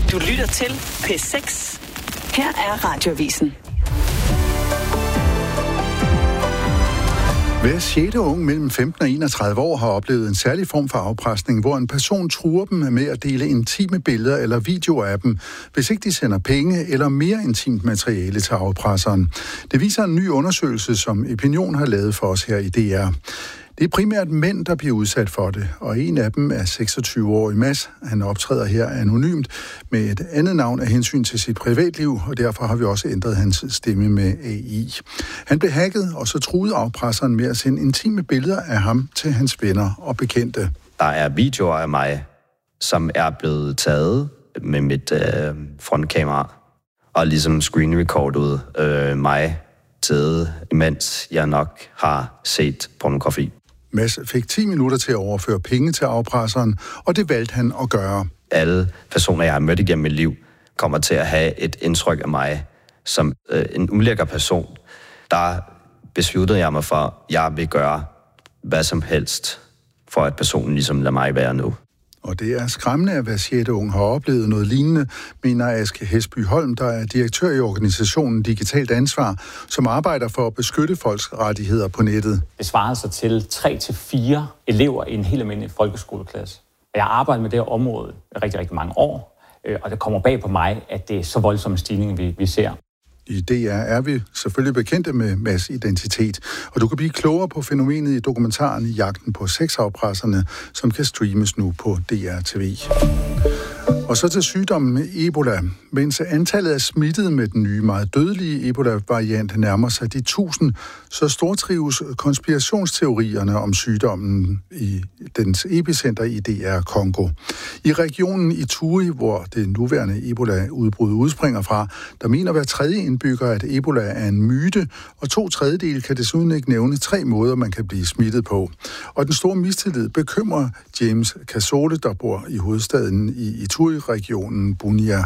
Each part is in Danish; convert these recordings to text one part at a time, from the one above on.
Du lytter til P6. Her er Radioavisen. Hver 6. ung mellem 15 og 31 år har oplevet en særlig form for afpresning, hvor en person truer dem med at dele intime billeder eller videoer af dem, hvis ikke de sender penge eller mere intimt materiale til afpresseren. Det viser en ny undersøgelse, som Opinion har lavet for os her i DR. Det er primært mænd, der bliver udsat for det, og en af dem er 26-årig Mads. Han optræder her anonymt med et andet navn af hensyn til sit privatliv, og derfor har vi også ændret hans stemme med AI. Han blev hacket, og så truede afpresseren med at sende intime billeder af ham til hans venner og bekendte. Der er videoer af mig, som er blevet taget med mit frontkamera, og ligesom screenrecordet mig taget, imens jeg nok har set pornografi. Mads fik 10 minutter til at overføre penge til afpresseren, og det valgte han at gøre. Alle personer, jeg har mødt igennem mit liv, kommer til at have et indtryk af mig som en ulækker person. Der besluttede jeg mig for, at jeg vil gøre hvad som helst, for at personen ligesom lader mig være nu. Og det er skræmmende, at hver 6. ung har oplevet noget lignende, mener Aske Hesby Holm, der er direktør i organisationen Digitalt Ansvar, som arbejder for at beskytte folks rettigheder på nettet. Det svarer sig til 3-4 elever i en helt almindelig folkeskoleklasse. Jeg har arbejdet med det her område i rigtig, rigtig mange år, og det kommer bag på mig, at det er så voldsomme stigninger, vi ser. I DR er vi selvfølgelig bekendte med Mads' identitet, og du kan blive klogere på fænomenet i dokumentaren Jagten på sexafpresserne, som kan streames nu på DR TV. Og så til sygdommen Ebola. Mens antallet af smittede med den nye, meget dødelige Ebola-variant nærmer sig de 1000, så stortrives konspirationsteorierne om sygdommen i dens epicenter i DR Kongo. I regionen Ituri, hvor det nuværende Ebola-udbrud udspringer fra, der mener hver tredje indbygger, at Ebola er en myte, og 2/3 kan desuden ikke nævne 3 måder, man kan blive smittet på. Og den store mistillid bekymrer James Kasole, der bor i hovedstaden i Ituri-regionen Bunia.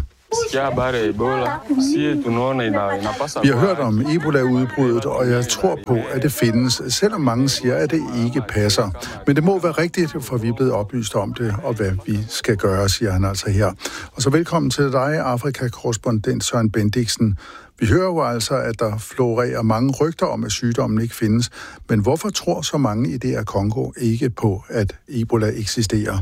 Vi har hørt om Ebola-udbruddet, og jeg tror på, at det findes, selvom mange siger, at det ikke passer. Men det må være rigtigt, for vi er blevet oplyst om det, og hvad vi skal gøre, siger han altså her. Og så velkommen til dig, Afrika-korrespondent Søren Bendiksen. Vi hører jo altså, at der florerer mange rygter om, at sygdommen ikke findes. Men hvorfor tror så mange i DR Kongo ikke på, at Ebola eksisterer?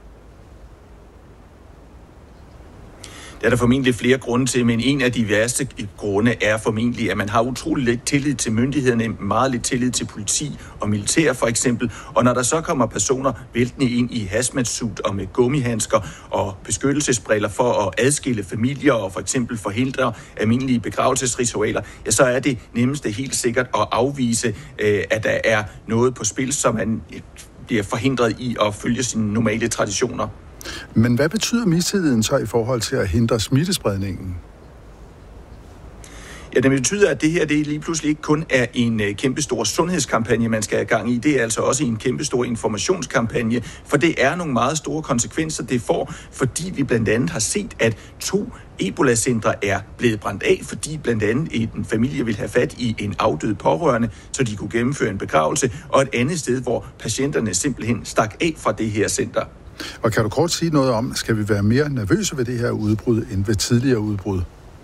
Der er der formentlig flere grunde til, men en af de værste grunde er formentlig, at man har utrolig lidt tillid til myndighederne, meget lidt tillid til politi og militær for eksempel. Og når der så kommer personer væltende ind i hazmat-suit og med gummihandsker og beskyttelsesbriller for at adskille familier og for eksempel forhindre almindelige begravelsesritualer, ja, så er det nemmeste helt sikkert at afvise, at der er noget på spil, som man bliver forhindret i at følge sine normale traditioner. Men hvad betyder mistilliden så i forhold til at hindre smittespredningen? Ja, det betyder, at det her det lige pludselig ikke kun er en kæmpestor sundhedskampagne, man skal have gang i. Det er altså også en kæmpestor informationskampagne, for det er nogle meget store konsekvenser, det får, fordi vi blandt andet har set, at 2 Ebola-centre er blevet brændt af, fordi blandt andet en familie vil have fat i en afdød pårørende, så de kunne gennemføre en begravelse, og et andet sted, hvor patienterne simpelthen stak af fra det her center. Og kan du kort sige noget om, skal vi være mere nervøse ved det her udbrud end ved tidligere udbrud?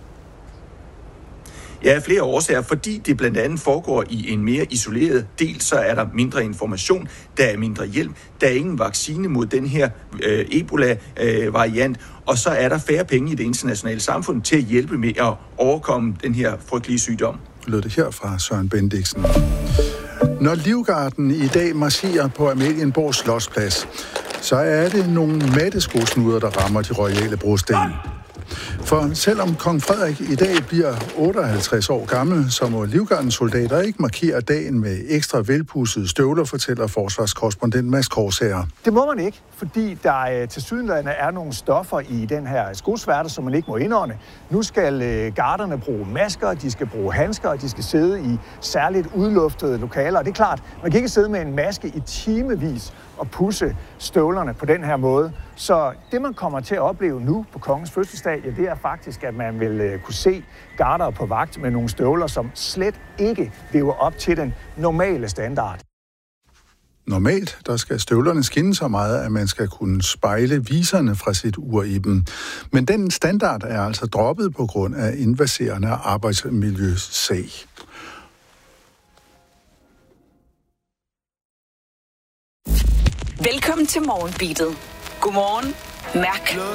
Ja, flere årsager, fordi det blandt andet foregår i en mere isoleret del, så er der mindre information, der er mindre hjælp, der er ingen vaccine mod den her Ebola-variant, og så er der færre penge i det internationale samfund til at hjælpe med at overkomme den her frygtelige sygdom. Lød det her fra Søren Bendiksen. Når Livgarden i dag marcherer på Amalienborg Slotsplads, så er det nogle matteskosnuder, der rammer de royale brosten. For selvom kong Frederik i dag bliver 58 år gammel, så må Livgardens soldater ikke markere dagen med ekstra velpudsede støvler, fortæller forsvarskorrespondent Mads Korsager. Det må man ikke, fordi der tilsyneladende er nogle stoffer i den her skosværte, som man ikke må indånde. Nu skal garderne bruge masker, de skal bruge handsker, og de skal sidde i særligt udluftede lokaler. Og det er klart, man kan ikke sidde med en maske i timevis og pudse støvlerne på den her måde. Så det, man kommer til at opleve nu på kongens fødselsdag, ja, det er faktisk, at man vil kunne se garder på vagt med nogle støvler, som slet ikke lever op til den normale standard. Normalt, der skal støvlerne skinne så meget, at man skal kunne spejle viserne fra sit ur i dem. Men den standard er altså droppet på grund af invaserende arbejdsmiljøsag. Velkommen til Morgenbeatet. Godmorgen. Mærk,